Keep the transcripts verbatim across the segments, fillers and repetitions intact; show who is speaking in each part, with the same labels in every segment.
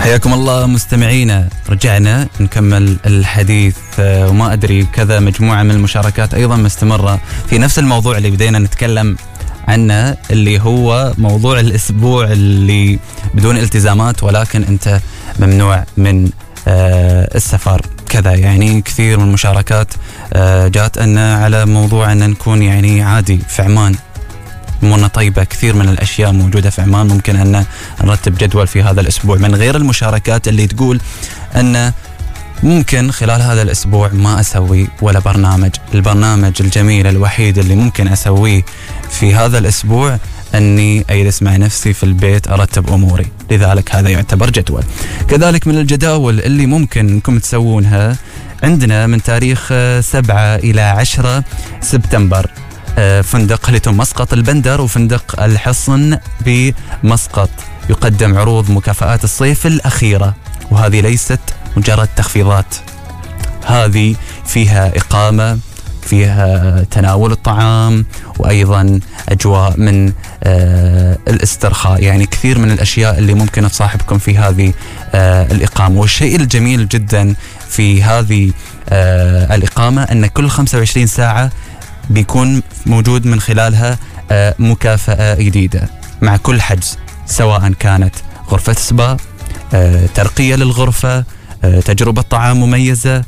Speaker 1: حياكم الله مستمعينا، رجعنا نكمل الحديث وما أدري كذا مجموعة من المشاركات أيضا مستمرة في نفس الموضوع اللي بدينا نتكلم عنه، اللي هو موضوع الأسبوع اللي بدون التزامات ولكن أنت ممنوع من السفر كذا. يعني كثير من المشاركات جات أن على موضوع أن نكون يعني عادي في عمان، أمورنا طيبة، كثير من الأشياء موجودة في عمان، ممكن أن نرتب جدول في هذا الأسبوع، من غير المشاركات اللي تقول أن ممكن خلال هذا الأسبوع ما أسوي ولا برنامج. البرنامج الجميل الوحيد اللي ممكن أسويه في هذا الأسبوع أني أجلس مع نفسي في البيت أرتب أموري، لذلك هذا يعتبر جدول. كذلك من الجداول اللي ممكن أنكم تسوونها، عندنا من تاريخ سبعة إلى عشرة سبتمبر فندق هيلتون مسقط البندر وفندق الحصن بمسقط يقدم عروض مكافآت الصيف الأخيرة، وهذه ليست مجرد تخفيضات، هذه فيها إقامة، فيها تناول الطعام، وأيضا أجواء من آه الاسترخاء. يعني كثير من الأشياء اللي ممكن تصاحبكم في هذه آه الإقامة. والشيء الجميل جدا في هذه آه الإقامة أن كل خمسة وعشرين ساعة بيكون موجود من خلالها آه مكافأة جديدة مع كل حجز، سواء كانت غرفة سبا، آه ترقية للغرفة، آه تجربة طعام مميزة،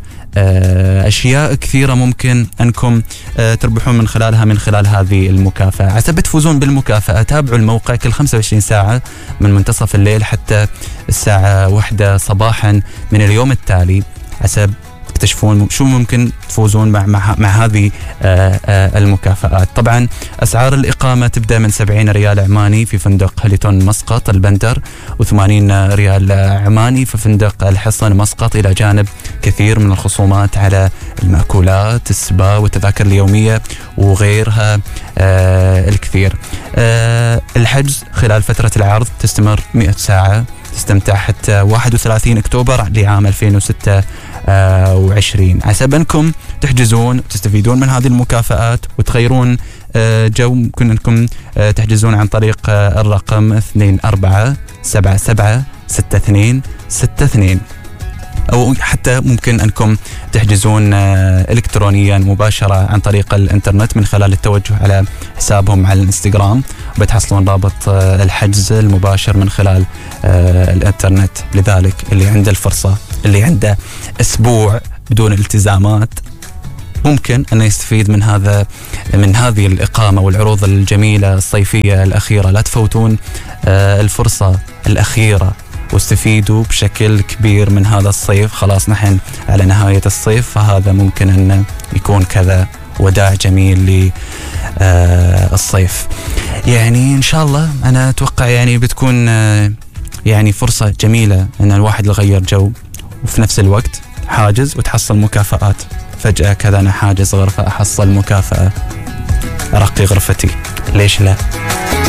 Speaker 1: أشياء كثيرة ممكن أنكم تربحون من خلالها من خلال هذه المكافأة. عسب تفوزون بالمكافأة تابعوا الموقع كل خمسة وعشرين ساعة من منتصف الليل حتى الساعة واحدة صباحا من اليوم التالي، عسب تكتشفون شو ممكن تفوزون مع, مع, مع هذه المكافآت. طبعا أسعار الإقامة تبدأ من سبعين ريال عماني في فندق هيلتون مسقط البندر، وثمانين ريال عماني في فندق الحصن مسقط، إلى جانب كثير من الخصومات على المأكولات، السبا والتذاكر اليومية وغيرها آه الكثير. آه الحجز خلال فترة العرض تستمر مئة ساعة، تستمتع حتى واحد وثلاثين أكتوبر لعام ألفين وستة وعشرين. عسب أنكم تحجزون وتستفيدون من هذه المكافآت وتغيرون جو، ممكن أنكم تحجزون عن طريق الرقم اثنين أربعة سبعة سبعة ستة اثنين ستة اثنين، أو حتى ممكن أنكم تحجزون إلكترونيا مباشرة عن طريق الإنترنت من خلال التوجه على حسابهم على الإنستغرام، وبتحصلون رابط الحجز المباشر من خلال الإنترنت. لذلك اللي عنده الفرصة، اللي عنده أسبوع بدون التزامات، ممكن أن يستفيد من هذا من هذه الإقامة والعروض الجميلة الصيفية الأخيرة. لا تفوتون الفرصة الأخيرة واستفيدوا بشكل كبير من هذا الصيف. خلاص نحن على نهاية الصيف، فهذا ممكن أن يكون كذا وداع جميل للصيف. يعني إن شاء الله أنا أتوقع يعني بتكون يعني فرصة جميلة أن الواحد يغير جو، وفي نفس الوقت حاجز وتحصل مكافآت. فجأة كذا أنا حاجز غرفة أحصل مكافأة، أرقي غرفتي، ليش لا؟